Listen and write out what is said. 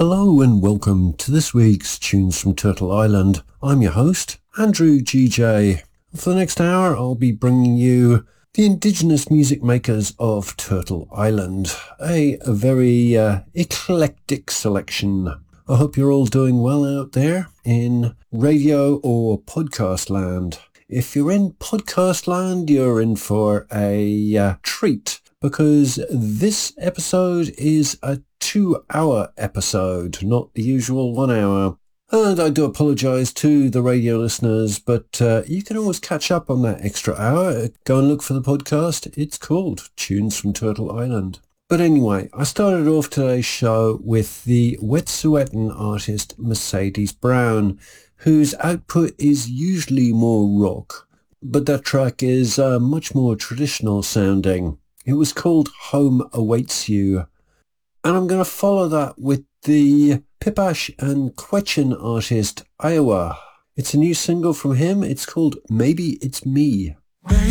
Hello and welcome to this week's Tunes from Turtle Island. I'm your host, Andrew GJ. For the next hour, I'll be bringing you the indigenous music makers of Turtle Island, a very eclectic selection. I hope you're all doing well out there in radio or podcast land. If you're in podcast land, you're in for a treat, because this episode is a 2-hour episode, not the usual 1 hour. And I do apologise to the radio listeners, but you can always catch up on that extra hour. Go and look for the podcast. It's called Tunes from Turtle Island. But anyway, I started off today's show with the Wet'suwet'en artist Mercedes Brown, whose output is usually more rock, but that track is much more traditional sounding. It was called Home Awaits You. And I'm going to follow that with the Pipash and Quechan artist Iowa. It's a new single from him. It's called Maybe It's Me. Maybe